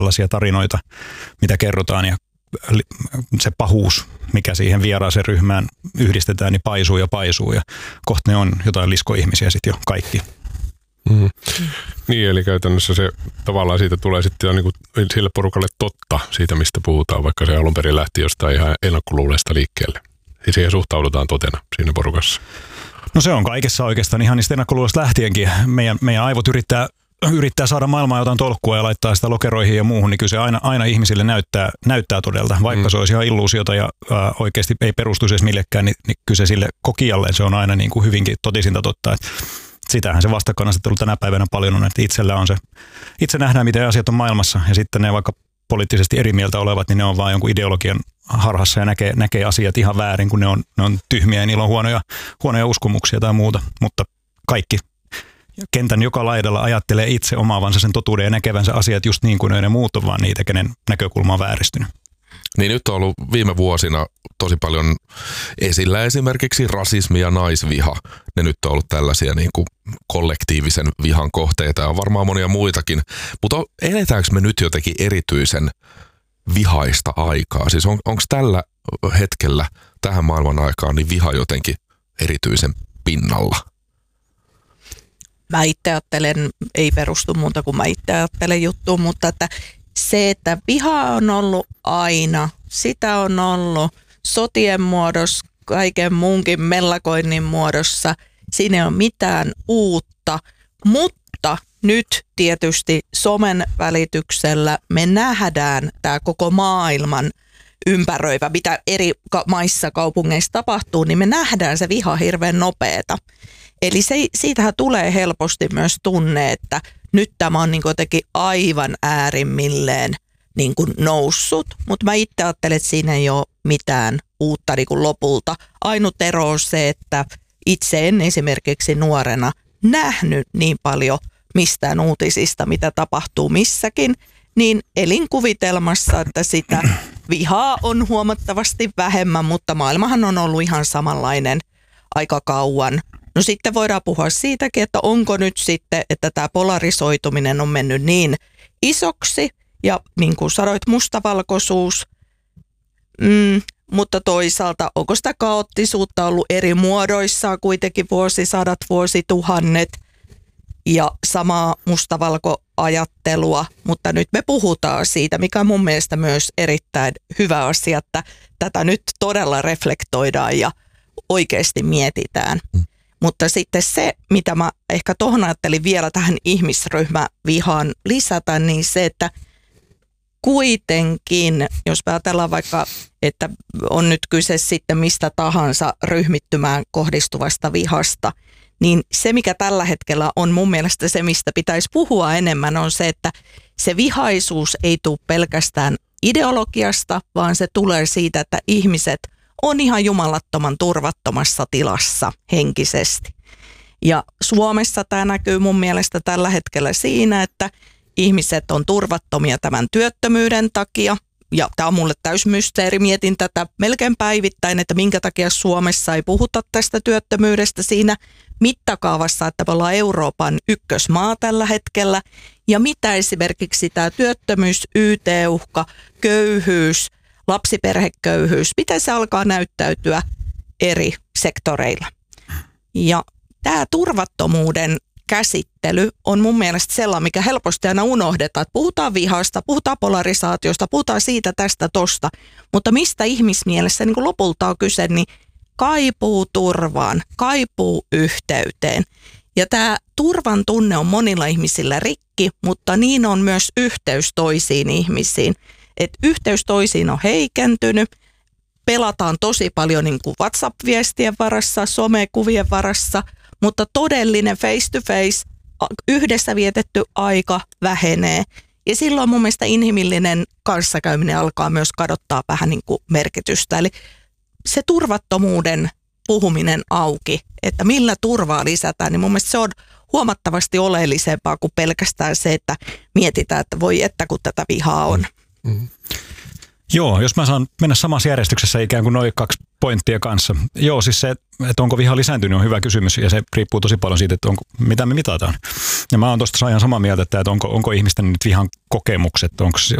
tällaisia tarinoita, mitä kerrotaan ja se pahuus, mikä siihen vieraaseen ryhmään yhdistetään, niin paisuu ja kohta ne on jotain liskoihmisiä sitten jo kaikki. Mm. Niin, eli käytännössä se tavallaan siitä tulee sitten jo niin kuin sille porukalle totta siitä, mistä puhutaan, vaikka se alun perin lähti jostain ihan ennakkoluuleesta liikkeelle. Ja siihen suhtaudutaan totena siinä porukassa. No se on kaikessa oikeastaan ihan niistä ennakkoluuloista lähtienkin. Meidän aivot yrittää saada maailmaa jotain tolkkua ja laittaa sitä lokeroihin ja muuhun, niin kyllä se aina ihmisille näyttää todelta. Vaikka se olisi ihan illuusiota ja oikeasti ei perustuisi edes millekään, niin kyllä se sille kokijalle se on aina niin kuin hyvinkin totisinta totta. Sitähän se vastakkainasettelu tänä päivänä paljon on, että itsellä on se, itse nähdään miten asiat on maailmassa ja sitten ne vaikka poliittisesti eri mieltä olevat, niin ne on vaan jonkun ideologian harhassa ja näkee asiat ihan väärin, kun ne on tyhmiä ja niillä on huonoja uskomuksia tai muuta, mutta kaikki kentän joka laidalla ajattelee itse omaavansa sen totuuden ja näkevänsä asiat just niin kuin ne muut on, vaan niitä, kenen näkökulma on vääristynyt. Niin nyt on ollut viime vuosina tosi paljon esillä esimerkiksi rasismi ja naisviha. Ne nyt on ollut tällaisia niin kuin kollektiivisen vihan kohteita ja on varmaan monia muitakin. Mutta eletäänkö me nyt jotenkin erityisen vihaista aikaa? Siis onko tällä hetkellä, tähän maailman aikaan, niin viha jotenkin erityisen pinnalla? Mä itse ajattelen, ei perustu muuta kuin mä itse ajattelen juttuun, mutta että se, että viha on ollut aina, sitä on ollut sotien muodossa, kaiken muunkin mellakoinnin muodossa, siinä ei ole mitään uutta, mutta nyt tietysti somen välityksellä me nähdään tämä koko maailman ympäröivä, mitä eri maissa, kaupungeissa tapahtuu, niin me nähdään se viha hirveän nopeeta. Eli siitähän tulee helposti myös tunne, että nyt tämä on niin jotenkin aivan äärimmilleen niin kuin noussut, mutta mä itse ajattelen, että siinä ei ole mitään uutta niin kuin lopulta. Ainut ero on se, että itse en esimerkiksi nuorena nähnyt niin paljon mistään uutisista, mitä tapahtuu missäkin, niin elin kuvitelmassa, että sitä vihaa on huomattavasti vähemmän, mutta maailmahan on ollut ihan samanlainen aika kauan. No sitten voidaan puhua siitäkin, että onko nyt sitten, että tämä polarisoituminen on mennyt niin isoksi ja niin kuin sanoit, mustavalkoisuus, mutta toisaalta onko sitä kaoottisuutta ollut eri muodoissaan kuitenkin vuosisadat, vuosituhannet ja samaa mustavalkoajattelua, mutta nyt me puhutaan siitä, mikä on mun mielestä myös erittäin hyvä asia, että tätä nyt todella reflektoidaan ja oikeasti mietitään. Mutta sitten se, mitä mä ehkä tuohon ajattelin vielä tähän ihmisryhmävihaan lisätä, niin se, että kuitenkin, jos ajatellaan vaikka, että on nyt kyse sitten mistä tahansa ryhmittymään kohdistuvasta vihasta, niin se, mikä tällä hetkellä on mun mielestä se, mistä pitäisi puhua enemmän, on se, että se vihaisuus ei tule pelkästään ideologiasta, vaan se tulee siitä, että ihmiset on ihan jumalattoman turvattomassa tilassa henkisesti. Ja Suomessa tämä näkyy mun mielestä tällä hetkellä siinä, että ihmiset on turvattomia tämän työttömyyden takia. Ja tämä on mulle täysmysteeri, mietin tätä melkein päivittäin, että minkä takia Suomessa ei puhuta tästä työttömyydestä siinä mittakaavassa, että me ollaan Euroopan ykkösmaa tällä hetkellä. Ja mitä esimerkiksi tämä työttömyys, YT-uhka, köyhyys, lapsiperheköyhyys, miten se alkaa näyttäytyä eri sektoreilla. Ja tämä turvattomuuden käsittely on mun mielestä sellainen, mikä helposti aina unohdetaan, että puhutaan vihasta, puhutaan polarisaatiosta, puhutaan siitä tästä tosta, mutta mistä ihmismielessä niin kuin lopulta on kyse, niin kaipuu turvaan, kaipuu yhteyteen. Ja tämä turvan tunne on monilla ihmisillä rikki, mutta niin on myös yhteys toisiin ihmisiin. Että yhteys toisiin on heikentynyt, pelataan tosi paljon niin kuin WhatsApp-viestien varassa, somekuvien varassa, mutta todellinen face-to-face, yhdessä vietetty aika vähenee. Ja silloin mun mielestä inhimillinen kanssakäyminen alkaa myös kadottaa vähän niin kuin merkitystä. Eli se turvattomuuden puhuminen auki, että millä turvaa lisätään, niin mun mielestä se on huomattavasti oleellisempaa kuin pelkästään se, että mietitään, että voi että kun tätä vihaa on. Joo, jos mä saan mennä samassa järjestyksessä ikään kuin noin 2 pointtia kanssa. Joo, siis se, että onko viha lisääntynyt on hyvä kysymys ja se riippuu tosi paljon siitä, että mitä me mitataan. Ja mä oon tuosta ihan samaa mieltä, että onko ihmisten nyt vihan kokemukset, onko